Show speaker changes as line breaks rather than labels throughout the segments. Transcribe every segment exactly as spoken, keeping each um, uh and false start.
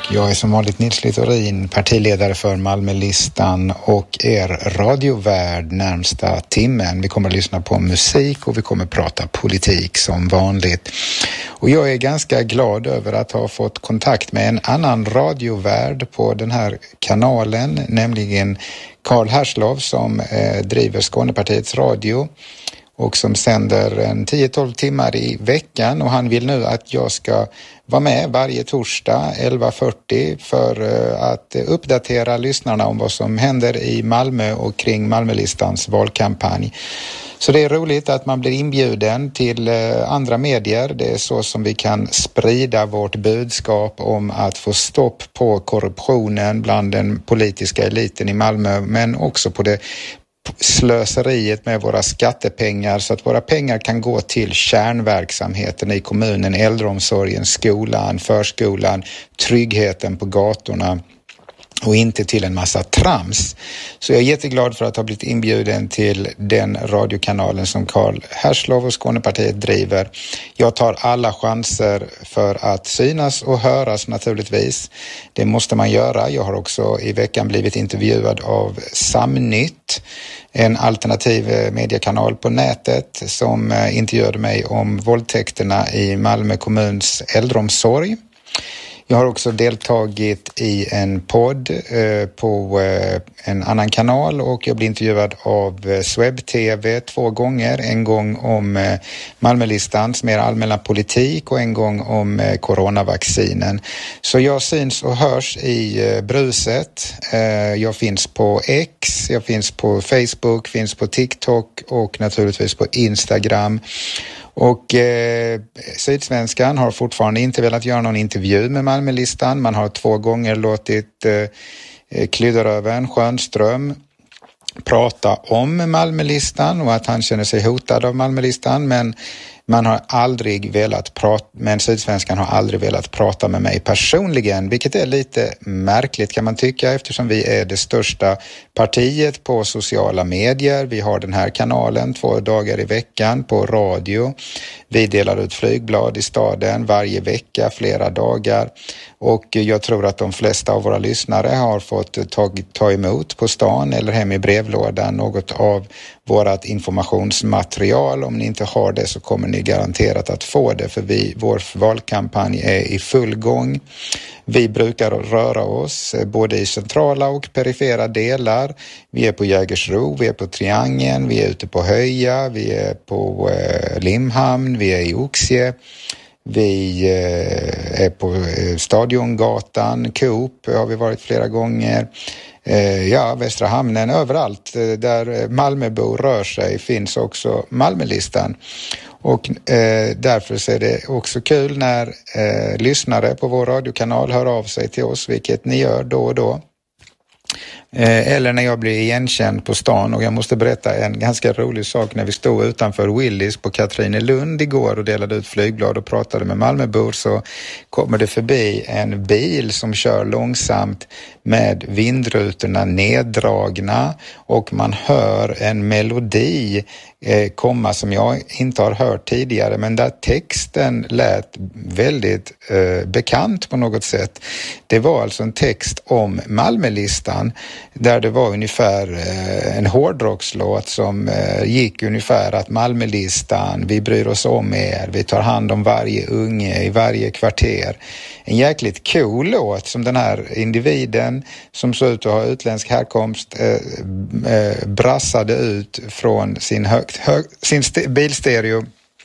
Jag är som vanligt Nils Littorin, partiledare för Malmölistan och er radiovärd närmsta timmen. Vi kommer att lyssna på musik och vi kommer att prata politik som vanligt. Och jag är ganska glad över att ha fått kontakt med en annan radiovärd på den här kanalen, nämligen Carl Herslov som eh, driver Skånepartiets radio och som sänder en tio till tolv timmar i veckan, och han vill nu att jag ska vara med varje torsdag elva fyrtio för att uppdatera lyssnarna om vad som händer i Malmö och kring Malmölistans valkampanj. Så det är roligt att man blir inbjuden till andra medier. Det är så som vi kan sprida vårt budskap om att få stopp på korruptionen bland den politiska eliten i Malmö, men också på det slöseriet med våra skattepengar, så att våra pengar kan gå till kärnverksamheten i kommunen, äldreomsorgen, skolan, förskolan, tryggheten på gatorna och inte till en massa trams. Så jag är jätteglad för att ha blivit inbjuden till den radiokanalen som Carl Herslov och Skånepartiet driver. Jag tar alla chanser för att synas och höras naturligtvis. Det måste man göra. Jag har också i veckan blivit intervjuad av Samnytt, en alternativ mediekanal på nätet som intervjuade mig om våldtäkterna i Malmö kommuns äldreomsorg. Jag har också deltagit i en podd eh, på eh, en annan kanal, och jag blir intervjuad av eh, Sweb T V två gånger. En gång om eh, Malmölistans mer allmänna politik och en gång om eh, coronavaccinen. Så jag syns och hörs i eh, bruset. Eh, jag finns på X, jag finns på Facebook, finns på TikTok och naturligtvis på Instagram. Och eh, Sydsvenskan har fortfarande inte velat göra någon intervju med Malmölistan. Man har två gånger låtit eh, Klydderöven Schönström prata om Malmölistan och att han känner sig hotad av Malmölistan, men man har aldrig velat prata, men Sydsvenskan har aldrig velat prata med mig personligen, vilket är lite märkligt kan man tycka, eftersom vi är det största partiet på sociala medier. Vi har den här kanalen två dagar i veckan på radio. Vi delar ut flygblad i staden varje vecka, flera dagar. Och jag tror att de flesta av våra lyssnare har fått ta, ta emot på stan eller hem i brevlådan något av vårat informationsmaterial. Om ni inte har det så kommer ni garanterat att få det, för vi, vår valkampanj är i full gång. Vi brukar röra oss både i centrala och perifera delar. Vi är på Jägersro, vi är på Triangeln, vi är ute på Höja, vi är på eh, Limhamn, vi är i Oxie. Vi eh, är på eh, Stadiongatan, Coop har vi varit flera gånger. Eh, ja, Västra hamnen, överallt eh, där Malmöbor rör sig finns också Malmölistan. Och eh, därför så är det också kul när eh, lyssnare på vår radiokanal hör av sig till oss, vilket ni gör då och då. Eller när jag blir igenkänd på stan, och jag måste berätta en ganska rolig sak. När vi stod utanför Willys på Katrinelund igår och delade ut flygblad och pratade med Malmöbor, så kommer det förbi en bil som kör långsamt med vindrutorna neddragna, och man hör en melodi eh, komma som jag inte har hört tidigare, men där texten lät väldigt eh, bekant på något sätt. Det var alltså en text om Malmölistan, där det var ungefär eh, en hårdrockslåt som eh, gick ungefär att Malmölistan, vi bryr oss om er, vi tar hand om varje unge i varje kvarter. En jäkligt cool låt som den här individen som såg ut att ha utländsk härkomst eh, eh, brassade ut från sin, högt, hög, sin st- bilstereo.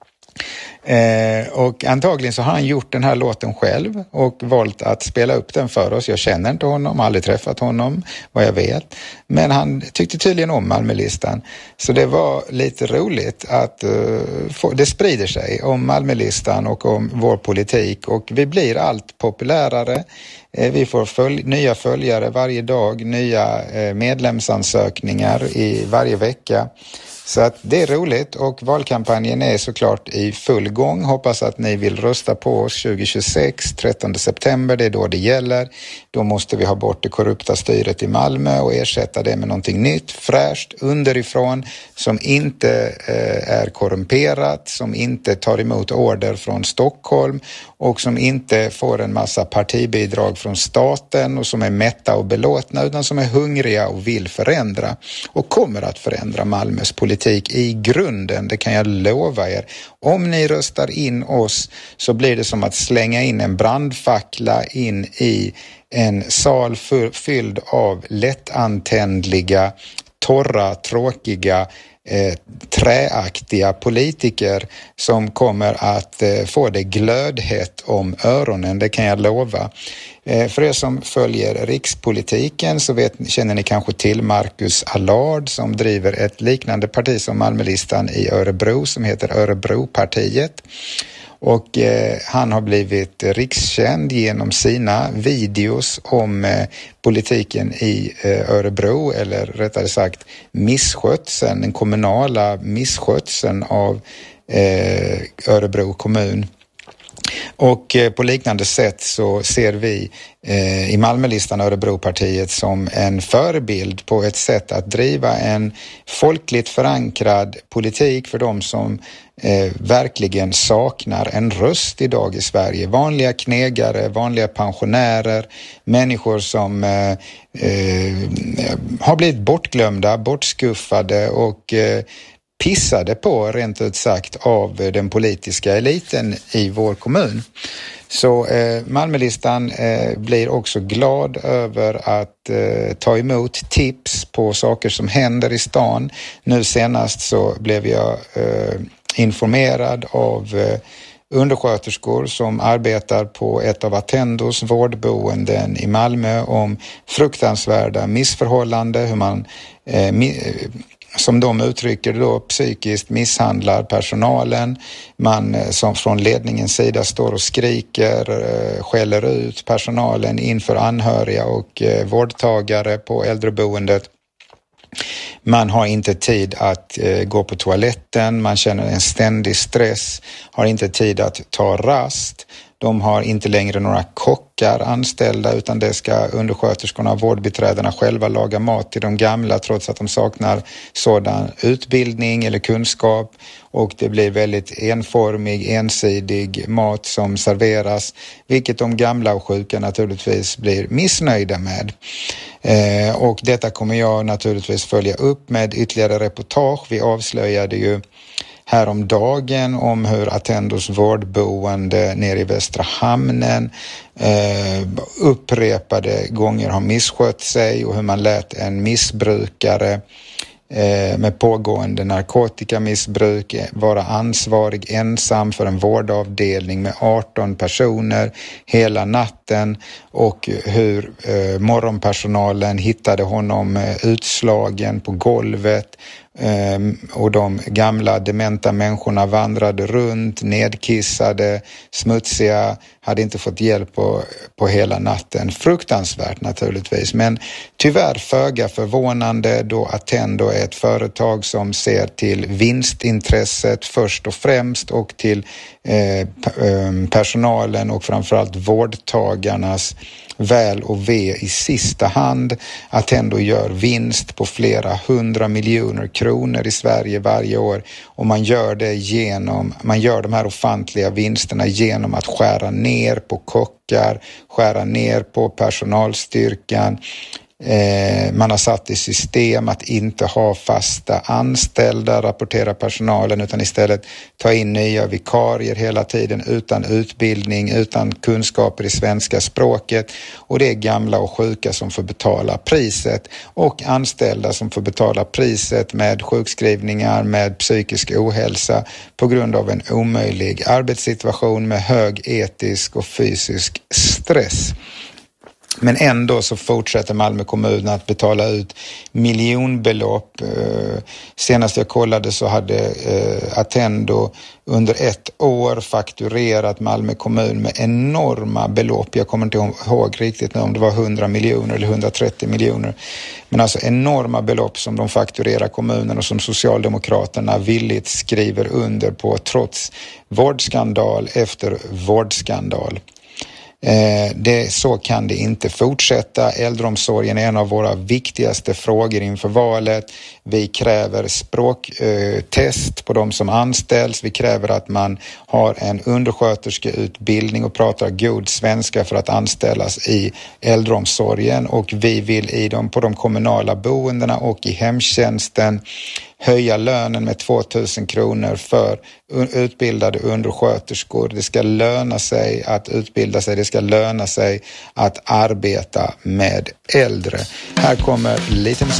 Eh, och antagligen så har han gjort den här låten själv och valt att spela upp den för oss. Jag känner inte honom, aldrig träffat honom vad jag vet, men han tyckte tydligen om Malmölistan. Så det var lite roligt att uh, få, det sprider sig om Malmölistan och om vår politik, och vi blir allt populärare. Eh, vi får följ, nya följare varje dag, nya eh, medlemsansökningar i varje vecka. Så att det är roligt och valkampanjen är såklart i full gång. Hoppas att ni vill rösta på oss tjugo tjugosex, trettonde september, det är då det gäller. Då måste vi ha bort det korrupta styret i Malmö och ersätta det med någonting nytt, fräscht, underifrån, som inte eh, är korrumperat, som inte tar emot order från Stockholm och som inte får en massa partibidrag från staten och som är mätta och belåtna, utan som är hungriga och vill förändra och kommer att förändra Malmös politik i grunden, det kan jag lova er. Om ni röstar in oss så blir det som att slänga in en brandfackla in i en sal fylld av lättantändliga, torra, tråkiga, Eh, träaktiga politiker som kommer att eh, få det glödhett om öronen, det kan jag lova. Eh, för er som följer rikspolitiken så vet, känner ni kanske till Marcus Allard som driver ett liknande parti som Malmölistan i Örebro som heter Örebropartiet. Och eh, han har blivit rikskänd genom sina videos om eh, politiken i eh, Örebro, eller rättare sagt misskötseln, den kommunala misskötseln av eh, Örebro kommun. Och eh, på liknande sätt så ser vi eh, i Malmölistan Örebropartiet som en förebild på ett sätt att driva en folkligt förankrad politik för de som eh, verkligen saknar en röst idag i Sverige. Vanliga knegare, vanliga pensionärer, människor som eh, eh, har blivit bortglömda, bortskuffade och eh, pissade på, rent ut sagt, av den politiska eliten i vår kommun. Så eh, Malmölistan eh, blir också glad över att eh, ta emot tips på saker som händer i stan. Nu senast så blev jag eh, informerad av eh, undersköterskor som arbetar på ett av Attendos vårdboenden i Malmö om fruktansvärda missförhållanden, hur man eh, mi- som de uttrycker det då, psykiskt misshandlar personalen. Man som från ledningens sida står och skriker, skäller ut personalen inför anhöriga och vårdtagare på äldreboendet. Man har inte tid att eh, gå på toaletten, man känner en ständig stress, har inte tid att ta rast. De har inte längre några kockar anställda utan det ska undersköterskorna och vårdbiträderna själva laga mat till de gamla trots att de saknar sådan utbildning eller kunskap. Och det blir väldigt enformig, ensidig mat som serveras, vilket de gamla och sjuka naturligtvis blir missnöjda med. Eh, och detta kommer jag naturligtvis följa upp med ytterligare reportage. Vi avslöjade ju häromdagen om hur Attendos vårdboende nere i Västra hamnen eh, upprepade gånger har misskött sig och hur man lät en missbrukare eh, med pågående narkotikamissbruk vara ansvarig ensam för en vårdavdelning med arton personer hela natten och hur eh, morgonpersonalen hittade honom eh, utslagen på golvet. Och de gamla dementa människorna vandrade runt, nedkissade, smutsiga, hade inte fått hjälp på, på hela natten. Fruktansvärt naturligtvis, men tyvärr föga förvånande då Attendo är ett företag som ser till vinstintresset först och främst och till eh, personalen och framförallt vårdtagarnas väl och ve i sista hand. Attendo gör vinst på flera hundra miljoner kronor i Sverige varje år och man gör det genom, man gör de här ofantliga vinsterna genom att skära ner på kockar, skära ner på personalstyrkan. Eh, man har satt i system att inte ha fasta anställda, rapportera personalen, utan istället ta in nya vikarier hela tiden utan utbildning, utan kunskaper i svenska språket, och det är gamla och sjuka som får betala priset och anställda som får betala priset med sjukskrivningar, med psykisk ohälsa på grund av en omöjlig arbetssituation med hög etisk och fysisk stress. Men ändå så fortsätter Malmö kommun att betala ut miljonbelopp. Senast jag kollade så hade Attendo under ett år fakturerat Malmö kommun med enorma belopp. Jag kommer inte ihåg riktigt om det var hundra miljoner eller hundratrettio miljoner. Men alltså enorma belopp som de fakturerar kommunen och som Socialdemokraterna villigt skriver under på trots vårdskandal efter vårdskandal. Eh, det, så kan det inte fortsätta. Äldreomsorgen är en av våra viktigaste frågor inför valet. Vi kräver språktest eh, på de som anställs. Vi kräver att man har en undersköterskeutbildning och pratar god svenska för att anställas i äldreomsorgen. Och vi vill i dem på de kommunala boendena och i hemtjänsten höja lönen med tvåtusen kronor för utbildade undersköterskor. Det ska löna sig att utbilda sig. Det ska löna sig att arbeta med äldre. Här kommer lite musik.